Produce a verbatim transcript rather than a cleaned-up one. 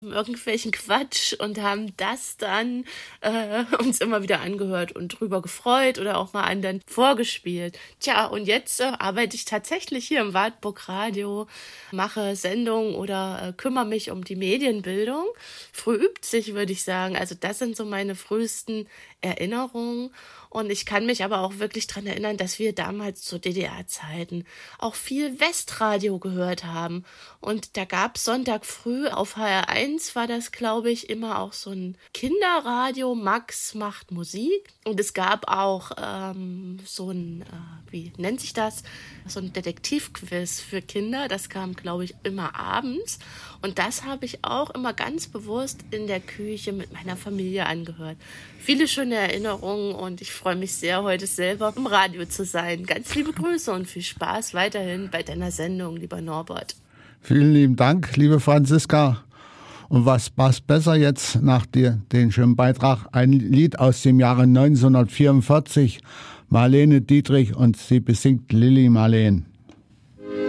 irgendwelchen Quatsch und haben das dann äh, uns immer wieder angehört und drüber gefreut oder auch mal anderen vorgespielt. Tja, und jetzt äh, arbeite ich tatsächlich hier im Wartburg Radio, mache Sendungen oder äh, kümmere mich um die Medienbildung. Früh übt sich, würde ich sagen. Also das sind so meine frühesten Erinnerungen. Und ich kann mich aber auch wirklich daran erinnern, dass wir damals zu D D R-Zeiten auch viel Westradio gehört haben. Und da gab es Sonntag früh auf H R eins, war das, glaube ich, immer auch so ein Kinderradio, Max macht Musik. Und es gab auch ähm, so ein, äh, wie nennt sich das, so ein Detektivquiz für Kinder. Das kam, glaube ich, immer abends. Und das habe ich auch immer ganz bewusst in der Küche mit meiner Familie angehört. Viele schöne Erinnerungen und ich freue mich sehr, heute selber im Radio zu sein. Ganz liebe Grüße und viel Spaß weiterhin bei deiner Sendung, lieber Norbert. Vielen lieben Dank, liebe Franziska. Und was passt besser jetzt nach dir, den schönen Beitrag? Ein Lied aus dem Jahre neunzehnhundertvierundvierzig, Marlene Dietrich, und sie besingt Lili Marleen.